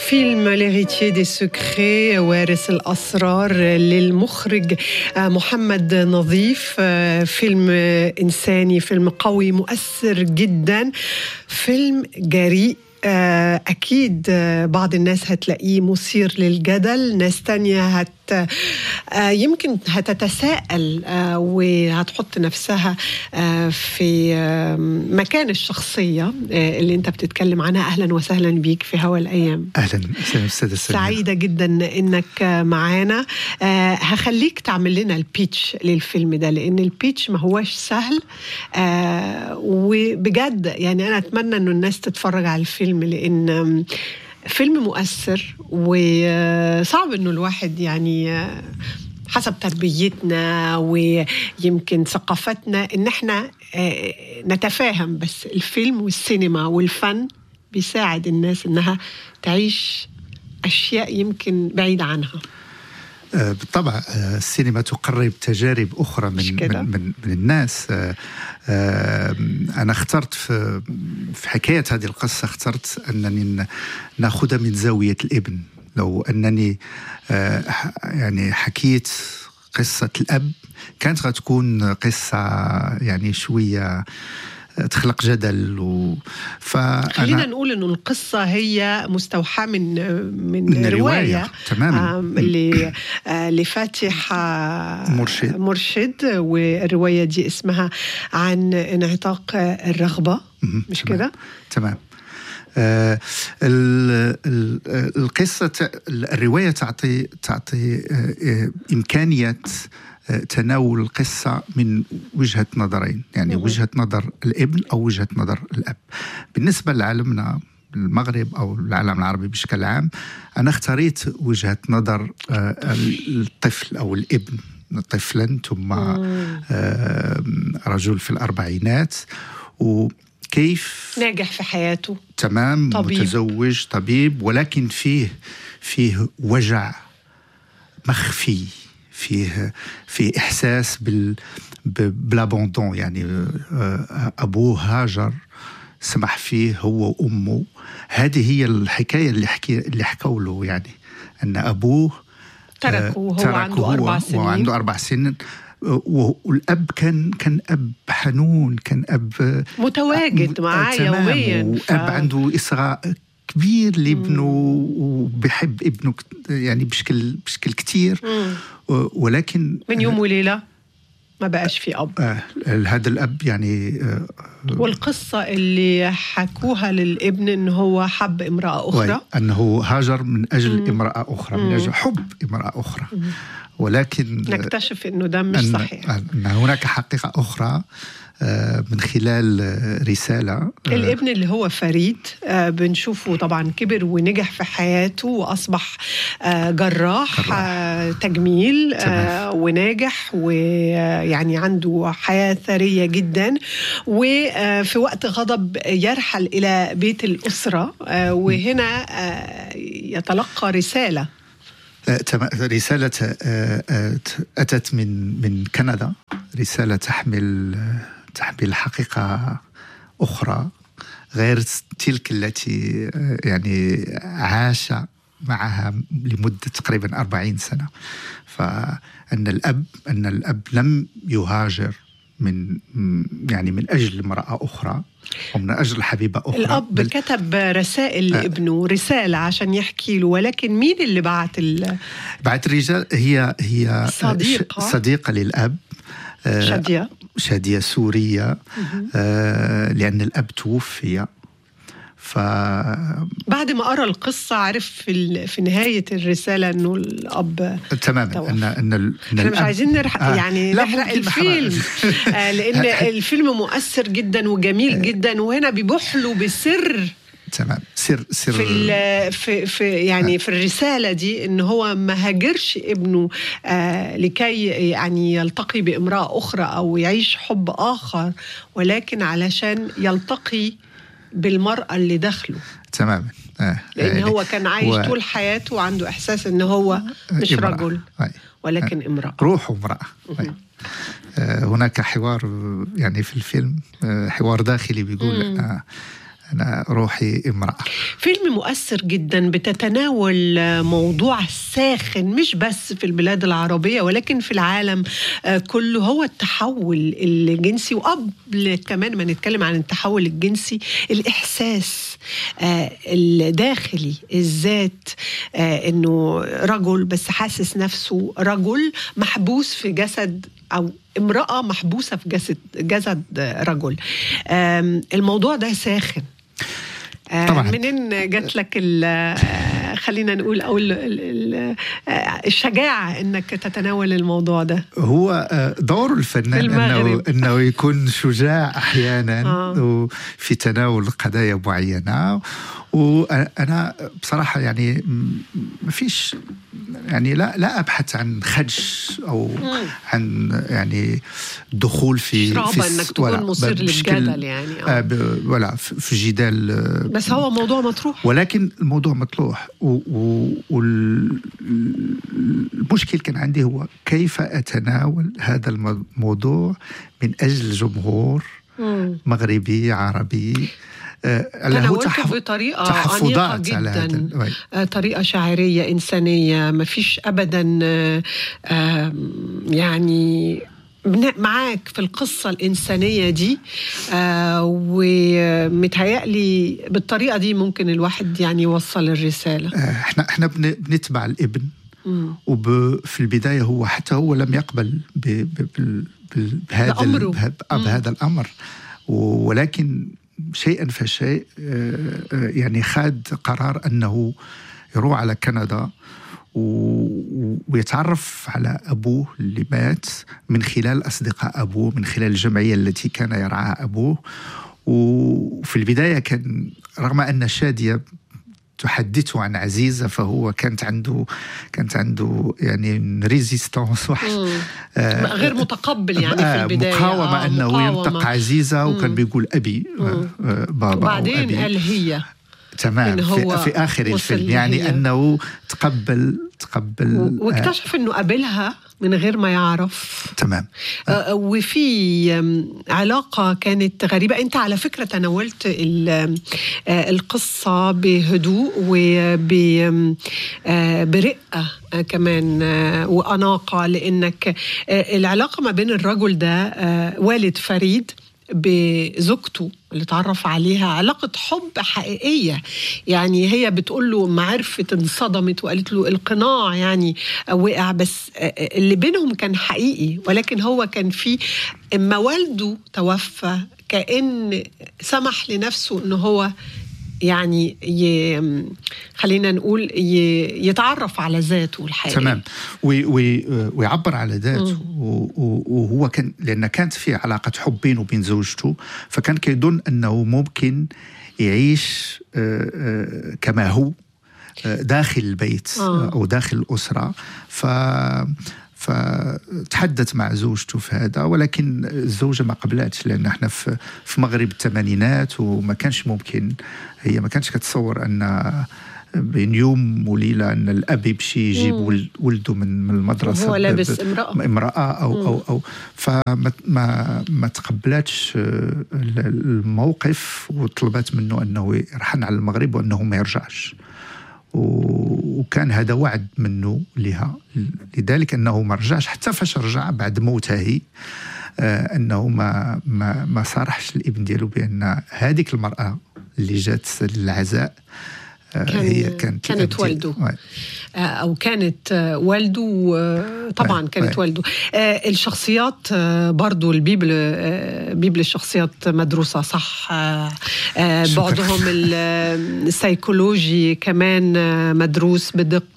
فيلم ليغيتيي دي سكري وارث الأسرار للمخرج محمد نظيف. فيلم إنساني، فيلم قوي مؤثر جدا، فيلم جريء. أكيد بعض الناس هتلاقيه مثير للجدل، ناس تانية يمكن هتتساءل وهتحط نفسها في مكان الشخصية اللي انت بتتكلم عنها. أهلا وسهلا بيك في هوا الأيام. أهلا أستاذة سمير، سعيدة جدا إنك معانا. هخليك تعمل لنا البيتش للفيلم ده، لأن البيتش ما هواش سهل. وبجد يعني أنا أتمنى أنه الناس تتفرج على الفيلم، لأن فيلم مؤثر وصعب أنه الواحد يعني حسب تربيتنا ويمكن ثقافتنا إن احنا نتفاهم، بس الفيلم والسينما والفن بيساعد الناس إنها تعيش أشياء يمكن بعيدة عنها. بالطبع السينما تقرب تجارب أخرى من الناس. أنا اخترت في حكاية هذه القصة، اخترت أنني نأخذها من زاوية الابن. لو أنني يعني حكيت قصة الأب كانت غتكون قصة يعني شوية تخلق جدل. خلينا نقول إنه القصة هي مستوحاة من رواية تماما لفاتح مرشد، والرواية دي اسمها عن انعتاق الرغبة، مش كده؟ تمام. القصة الرواية تعطي إمكانية تناول القصة من وجهة نظرين، يعني وجهة نظر الابن أو وجهة نظر الأب. بالنسبة لعالمنا المغرب أو العالم العربي بشكل عام، أنا اختاريت وجهة نظر الطفل أو الابن، طفلا ثم رجل في الأربعينات، وكيف ناجح في حياته، تمام، طبيب. متزوج طبيب، ولكن فيه وجع مخفي، فيه إحساس بالاباندون. يعني أبوه هاجر سمح فيه هو وأمه. هذه هي الحكاية اللي حكوا له، يعني أن أبوه تركه وهو عنده 4 سنين. والأب كان أب حنون، كان أب متواجد معاه يوميا، وأب عنده إصغاء كبير لابنه وبيحب ابنه يعني بشكل كتير. ولكن من يوم وليلة ما بقاش في أب. هذا الأب يعني والقصة اللي حكوها للابن إنه هو حب امرأة أخرى، أنه هاجر من أجل امرأة أخرى، من أجل حب امرأة أخرى. ولكن نكتشف إنه ده مش صحيح، أن هناك حقيقة أخرى من خلال رسالة. الابن اللي هو فريد بنشوفه طبعا كبر ونجح في حياته وأصبح جراح تجميل، وناجح ويعني عنده حياة ثرية جدا. وفي وقت غضب يرحل إلى بيت الأسرة، وهنا يتلقى رسالة أتت من كندا، رسالة تحمل حقيقة أخرى غير تلك التي يعني عاش معها لمدة تقريبا 40 سنة. فأن الأب لم يهاجر من أجل امرأة أخرى ومن أجل حبيبة أخرى. الأب كتب رسائل لابنه، رسالة عشان يحكي له، ولكن مين اللي بعت الرجال؟ هي صديقة للأب، شادية سورية، لأن الأب توفي. بعد ما قرأ القصة عرف في نهاية الرسالة إنه الأب تماما إن احنا مش عايزين نحرق الفيلم لأن الفيلم مؤثر جدا وجميل جدا، وهنا بيبوح له بسر. تمام، سر في الرسالة دي إن هو ما هاجرش ابنه لكي يعني يلتقي بامرأة أخرى أو يعيش حب آخر، ولكن علشان يلتقي بالمرأة اللي داخله. تماما. لأن هو كان عايش طول حياته وعنده إحساس إنه هو مش رجل ولكن امرأة، روحه امرأة. هناك حوار يعني في الفيلم، حوار داخلي بيقول أنا روحي امرأة. فيلم مؤثر جدا، بتتناول موضوع ساخن مش بس في البلاد العربية ولكن في العالم كله، هو التحول الجنسي. وقبل كمان ما نتكلم عن التحول الجنسي، الإحساس الداخلي، الذات، إنه رجل بس حاسس نفسه رجل محبوس في جسد، أو امرأة محبوسة في جسد رجل. الموضوع ده ساخن. طبعا. منين جات لك خلينا نقول أو الشجاعة إنك تتناول الموضوع ده؟ هو دور الفنان أنه يكون شجاع أحيانا في تناول قضايا معينة. وأنا بصراحة يعني ما فيش، يعني لا أبحث عن خدش أو عن يعني دخول في إنك تكون مثير للجدل يعني ولا في جدال، بس هو موضوع مطروح. ولكن الموضوع مطروح، والمشكل كان عندي هو كيف أتناول هذا الموضوع من أجل جمهور مغربي عربي. تناولته بطريقة عميقة جدا، طريقة شاعرية إنسانية، ما فيش أبدا يعني معاك في القصة الإنسانية دي. ومتهيألي بالطريقة دي ممكن الواحد يعني يوصل الرسالة. احنا بنتبع الابن، وفي البداية هو حتى هو لم يقبل بهذا الأمر، ولكن شيئا فشيء يعني خاد قرار أنه يروح على كندا ويتعرف على أبوه اللي مات من خلال أصدقاء أبوه، من خلال الجمعية التي كان يرعاها أبوه. وفي البداية كان رغم أن شادية تحدثه عن عزيزة، فهو كانت عنده يعني ريزيستانس غير متقبل يعني في البداية، مقاومة أنه ينطق عزيزة، وكان بيقول أبي بابا، وبعدين قال هي تمام في آخر الفيلم، يعني أنه تقبل واكتشف أنه قابلها من غير ما يعرف. تمام. وفي علاقة كانت غريبة. أنت على فكرة تناولت القصة بهدوء وبرقة كمان وأناقة، لأنك العلاقة ما بين الرجل ده والد فريد بزوجته اللي تعرف عليها علاقة حب حقيقية. يعني هي بتقول له معرفة انصدمت وقالت له القناع يعني وقع، بس اللي بينهم كان حقيقي. ولكن هو كان في اما والده توفى كأن سمح لنفسه انه هو يعني خلينا نقول يتعرف على ذاته الحقيقية. تمام. ويعبر على ذاته. وهو كان لأن كانت في علاقة حب بينه وبين زوجته، فكان كيظن أنه ممكن يعيش كما هو داخل البيت أو داخل الأسرة. فتحدث مع زوجته في هذا، ولكن الزوجة ما قبلتش، لأن احنا في مغرب الثمانينات، وما كانش ممكن، هي ما كانش كتصور أن بين يوم وليلة أن الأب يمشي يجيب ولده من المدرسة وهو لابس امرأة أو فما تقبلتش الموقف، وطلبت منه أنه يرحل على المغرب وأنه ما يرجعش. وكان هذا وعد منه لها، لذلك أنه ما رجعش حتى فاش رجع بعد موته، أنه ما صارحش الابن ديالو بأن هذيك المرأة اللي جات للعزاء هي كانت والده، أو كانت والده. طبعا كانت والده. الشخصيات برضو بيبل الشخصيات مدروسة صح. بعضهم السيكولوجي كمان مدروس بدقة.